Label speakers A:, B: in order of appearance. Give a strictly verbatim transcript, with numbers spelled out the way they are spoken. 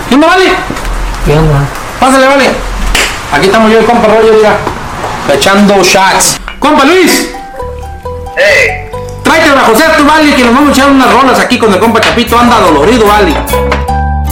A: ¿Qué onda, vale?
B: ¿Qué onda?
A: Pásale, vale. Aquí estamos yo y el compa Rollo, mira. Echando shots. Compa Luis.
C: Hey.
A: Tráete a José, tú, vale, que nos vamos a echar unas rolas aquí con el compa Chapito. Anda dolorido, vale.